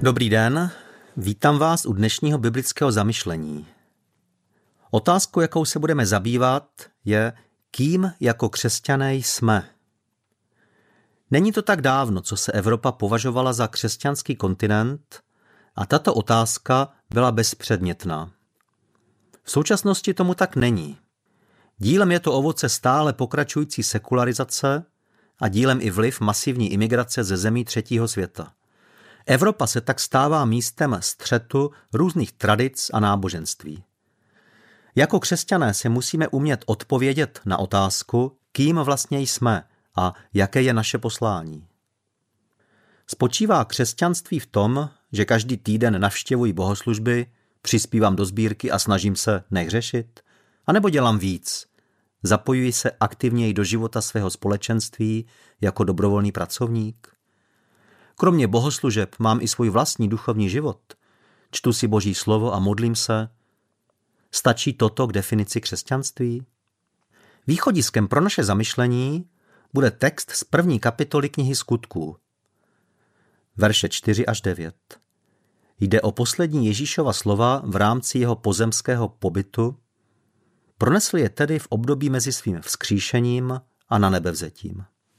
Dobrý den, vítám vás u dnešního biblického zamyšlení. Otázkou, jakou se budeme zabývat, je, kým jako křesťané jsme. Není to tak dávno, co se Evropa považovala za křesťanský kontinent a tato otázka byla bezpředmětná. V současnosti tomu tak není. Dílem je to ovoce stále pokračující sekularizace a dílem i vliv masivní imigrace ze zemí třetího světa. Evropa se tak stává místem střetu různých tradic a náboženství. Jako křesťané si musíme umět odpovědět na otázku, kým vlastně jsme a jaké je naše poslání. Spočívá křesťanství v tom, že každý týden navštěvuji bohoslužby, přispívám do sbírky a snažím se nehřešit? A nebo dělám víc? Zapojuji se aktivněji do života svého společenství jako dobrovolný pracovník? Kromě bohoslužeb mám i svůj vlastní duchovní život. Čtu si Boží slovo a modlím se. Stačí toto k definici křesťanství? Východiskem pro naše zamyšlení bude text z 1. kapitoly knihy Skutků. Verše 4 až 9. Jde o poslední Ježíšova slova v rámci jeho pozemského pobytu. Pronesl je tedy v období mezi svým vzkříšením a na nebevzetím.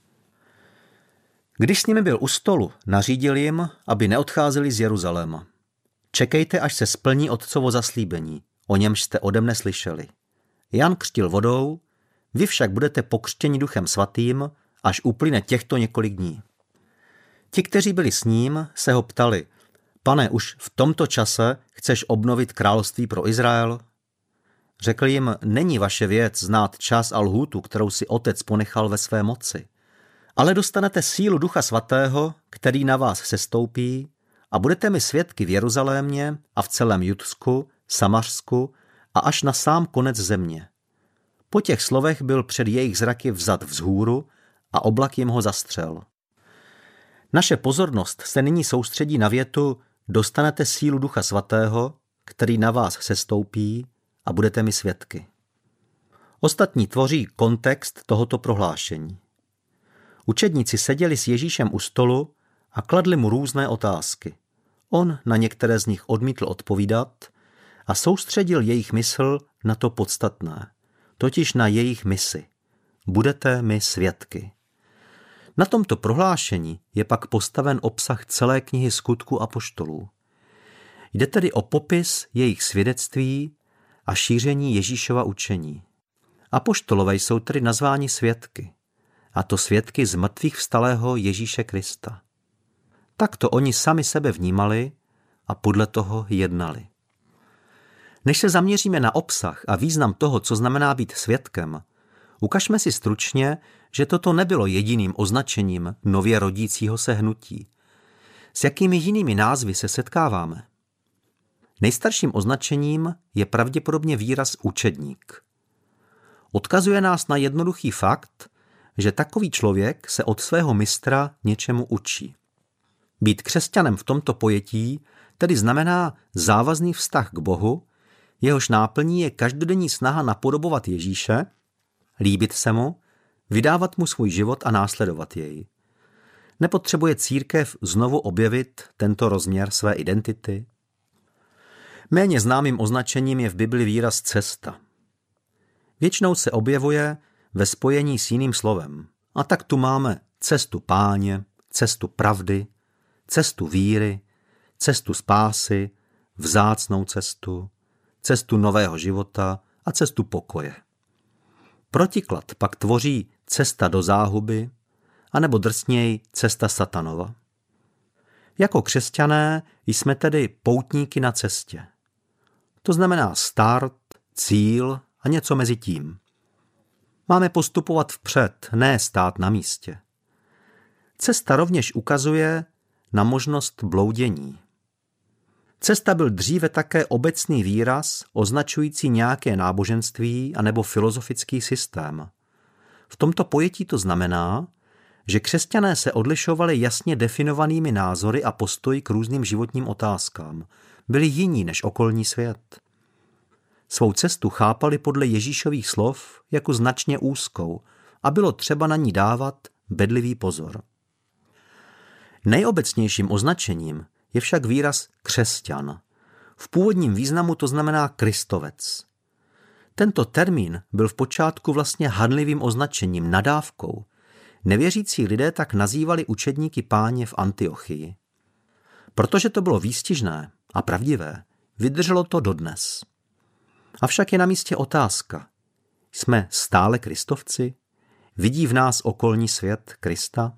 Když s nimi byl u stolu, nařídil jim, aby neodcházeli z Jeruzaléma. Čekejte, až se splní otcovo zaslíbení, o němž jste ode mne slyšeli. Jan křtil vodou, vy však budete pokřtěni Duchem svatým, až uplyne těchto několik dní. Ti, kteří byli s ním, se ho ptali, Pane, už v tomto čase chceš obnovit království pro Izrael? Řekl jim, není vaše věc znát čas a lhůtu, kterou si Otec ponechal ve své moci. Ale dostanete sílu Ducha svatého, který na vás sestoupí a budete mi svědky v Jeruzalémě a v celém Judsku, Samařsku a až na sám konec země. Po těch slovech byl před jejich zraky vzat vzhůru a oblak jim ho zastřel. Naše pozornost se nyní soustředí na větu dostanete sílu Ducha svatého, který na vás sestoupí a budete mi svědky. Ostatní tvoří kontext tohoto prohlášení. Učedníci seděli s Ježíšem u stolu a kladli mu různé otázky. On na některé z nich odmítl odpovídat a soustředil jejich mysl na to podstatné, totiž na jejich misi. Budete mi svědky. Na tomto prohlášení je pak postaven obsah celé knihy Skutků apoštolů. Jde tedy o popis jejich svědectví a šíření Ježíšova učení. Apoštolové jsou tedy nazváni svědky, a to svědky z mrtvých vstalého Ježíše Krista. Takto oni sami sebe vnímali a podle toho jednali. Než se zaměříme na obsah a význam toho, co znamená být svědkem, ukažme si stručně, že toto nebylo jediným označením nově rodícího se hnutí. S jakými jinými názvy se setkáváme? Nejstarším označením je pravděpodobně výraz učedník. Odkazuje nás na jednoduchý fakt, že takový člověk se od svého mistra něčemu učí. Být křesťanem v tomto pojetí tedy znamená závazný vztah k Bohu, jehož náplní je každodenní snaha napodobovat Ježíše, líbit se mu, vydávat mu svůj život a následovat jej. Nepotřebuje církev znovu objevit tento rozměr své identity? Méně známým označením je v Bibli výraz cesta. Většinou se objevuje ve spojení s jiným slovem. A tak tu máme cestu Páně, cestu pravdy, cestu víry, cestu spásy, vzácnou cestu, cestu nového života a cestu pokoje. Protiklad pak tvoří cesta do záhuby, anebo drsněji cesta satanova. Jako křesťané jsme tedy poutníky na cestě. To znamená start, cíl a něco mezi tím. Máme postupovat vpřed, ne stát na místě. Cesta rovněž ukazuje na možnost bloudění. Cesta byl dříve také obecný výraz označující nějaké náboženství anebo filozofický systém. V tomto pojetí to znamená, že křesťané se odlišovali jasně definovanými názory a postoji k různým životním otázkám. Byli jiní než okolní svět. Svou cestu chápali podle Ježíšových slov jako značně úzkou a bylo třeba na ní dávat bedlivý pozor. Nejobecnějším označením je však výraz křesťan. V původním významu to znamená Kristovec. Tento termín byl v počátku vlastně hanlivým označením, nadávkou. Nevěřící lidé tak nazývali učedníky Páně v Antiochii. Protože to bylo výstižné a pravdivé, vydrželo to dodnes. Avšak je na místě otázka. Jsme stále Kristovci? Vidí v nás okolní svět Krista?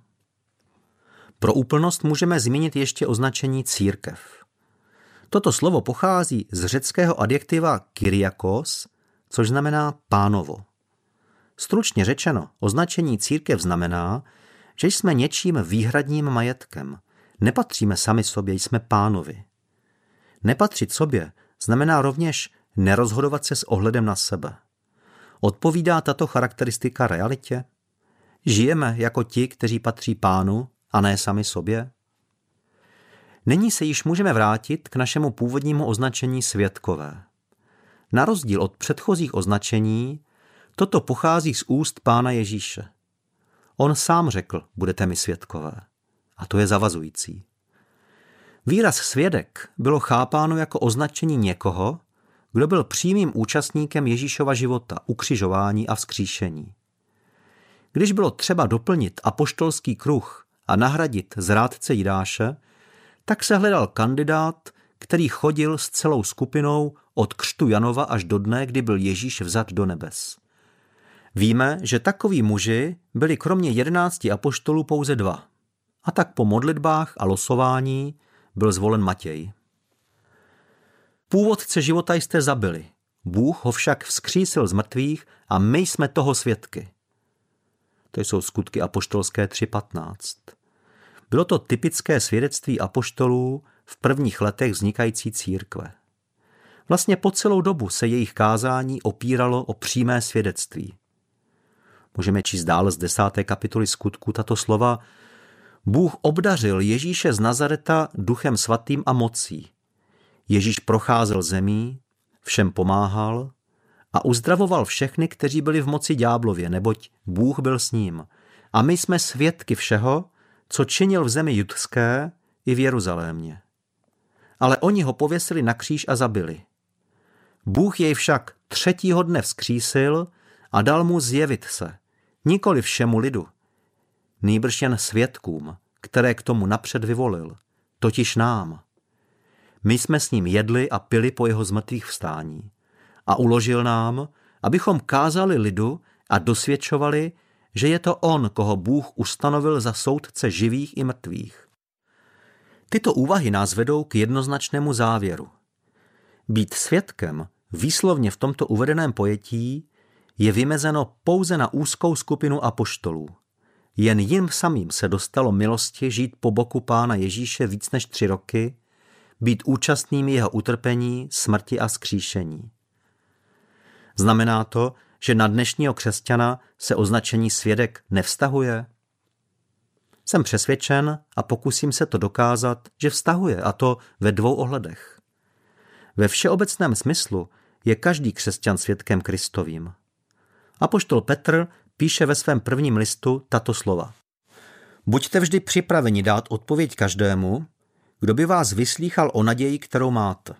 Pro úplnost můžeme zmínit ještě označení církev. Toto slovo pochází z řeckého adjektiva kyriakos, což znamená pánovo. Stručně řečeno, označení církev znamená, že jsme něčím výhradním majetkem. Nepatříme sami sobě, jsme pánovi. Nepatřit sobě znamená rovněž nerozhodovat se s ohledem na sebe. Odpovídá tato charakteristika realitě? Žijeme jako ti, kteří patří Pánu, a ne sami sobě? Nyní se již můžeme vrátit k našemu původnímu označení svědkové. Na rozdíl od předchozích označení, toto pochází z úst Pána Ježíše. On sám řekl, budete mi svědkové. A to je zavazující. Výraz svědek bylo chápáno jako označení někoho, kdo byl přímým účastníkem Ježíšova života, ukřižování a vzkříšení. Když bylo třeba doplnit apoštolský kruh a nahradit zrádce Jidáše, tak se hledal kandidát, který chodil s celou skupinou od křtu Janova až do dne, kdy byl Ježíš vzat do nebes. Víme, že takoví muži byli kromě 11 apoštolů pouze 2. A tak po modlitbách a losování byl zvolen Matěj. Původce života jste zabili, Bůh ho však vzkřísil z mrtvých a my jsme toho svědky. To jsou Skutky apoštolské 3.15. Bylo to typické svědectví apoštolů v prvních letech vznikající církve. Vlastně po celou dobu se jejich kázání opíralo o přímé svědectví. Můžeme číst dále z 10. kapitoly Skutků tato slova. Bůh obdařil Ježíše z Nazareta Duchem svatým a mocí. Ježíš procházel zemí, všem pomáhal a uzdravoval všechny, kteří byli v moci ďáblově, neboť Bůh byl s ním. A my jsme svědky všeho, co činil v zemi judské i v Jeruzalémě. Ale oni ho pověsili na kříž a zabili. Bůh jej však 3. dne vzkřísil a dal mu zjevit se, nikoli všemu lidu, nýbrž jen svědkům, které k tomu napřed vyvolil, totiž nám. My jsme s ním jedli a pili po jeho zmrtvých vstání a uložil nám, abychom kázali lidu a dosvědčovali, že je to on, koho Bůh ustanovil za soudce živých i mrtvých. Tyto úvahy nás vedou k jednoznačnému závěru. Být svědkem výslovně v tomto uvedeném pojetí je vymezeno pouze na úzkou skupinu apoštolů. Jen jim samým se dostalo milosti žít po boku Pána Ježíše víc než 3 roky, být účastnými jeho utrpení, smrti a vzkříšení. Znamená to, že na dnešního křesťana se označení svědek nevztahuje? Jsem přesvědčen a pokusím se to dokázat, že vztahuje, a to ve 2 ohledech. Ve všeobecném smyslu je každý křesťan svědkem Kristovým. Apoštol Petr píše ve svém prvním listu tato slova. Buďte vždy připraveni dát odpověď každému, kdo by vás vyslýchal o naději, kterou máte.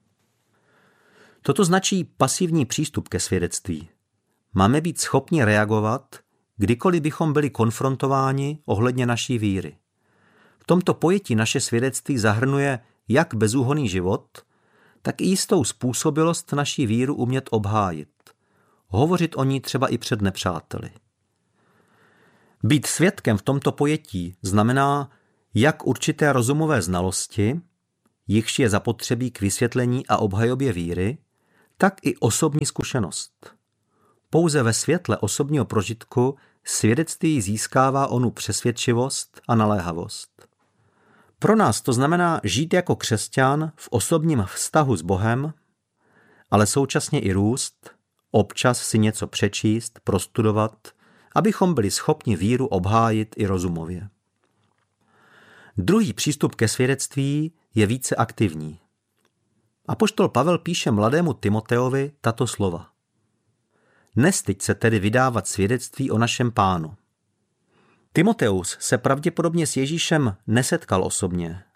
Toto značí pasivní přístup ke svědectví. Máme být schopni reagovat, kdykoliv bychom byli konfrontováni ohledně naší víry. V tomto pojetí naše svědectví zahrnuje jak bezúhonný život, tak i jistou způsobilost naší víru umět obhájit. Hovořit o ní třeba i před nepřáteli. Být svědkem v tomto pojetí znamená jak určité rozumové znalosti, jichž je zapotřebí k vysvětlení a obhajobě víry, tak i osobní zkušenost. Pouze ve světle osobního prožitku svědectví získává onu přesvědčivost a naléhavost. Pro nás to znamená žít jako křesťan v osobním vztahu s Bohem, ale současně i růst, občas si něco přečíst, prostudovat, abychom byli schopni víru obhájit i rozumově. Druhý přístup ke svědectví je více aktivní. Apoštol Pavel píše mladému Timoteovi tato slova. Nestyď se tedy vydávat svědectví o našem Pánu. Timoteus se pravděpodobně s Ježíšem nesetkal osobně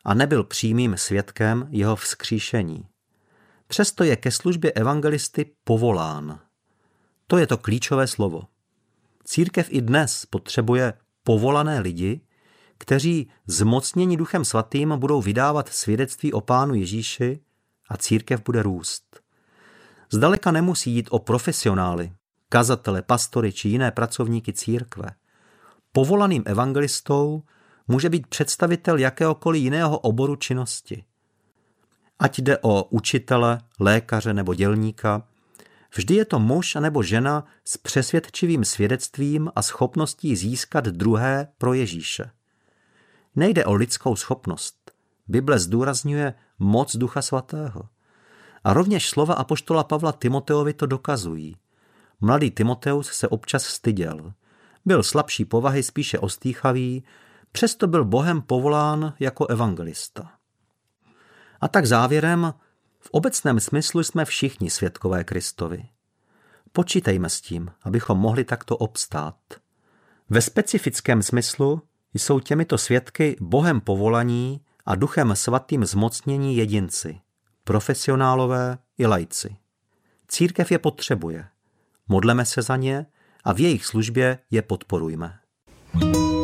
a nebyl přímým svědkem jeho vzkříšení. Přesto je ke službě evangelisty povolán. To je to klíčové slovo. Církev i dnes potřebuje povolané lidi, kteří zmocněni Duchem Svatým budou vydávat svědectví o Pánu Ježíši a církev bude růst. Zdaleka nemusí jít o profesionály, kazatele, pastory či jiné pracovníky církve. Povolaným evangelistou může být představitel jakéhokoliv jiného oboru činnosti. Ať jde o učitele, lékaře nebo dělníka, vždy je to muž nebo žena s přesvědčivým svědectvím a schopností získat druhé pro Ježíše. Nejde o lidskou schopnost. Bible zdůrazňuje moc Ducha Svatého. A rovněž slova apoštola Pavla Timoteovi to dokazují. Mladý Timoteus se občas styděl. Byl slabší povahy, spíše ostýchavý, přesto byl Bohem povolán jako evangelista. A tak závěrem, v obecném smyslu jsme všichni svědkové Kristovi. Počítejme s tím, abychom mohli takto obstát. Ve specifickém smyslu jsou těmito svědky Bohem povolaní a Duchem Svatým zmocnění jedinci, profesionálové i laici. Církev je potřebuje. Modleme se za ně a v jejich službě je podporujme.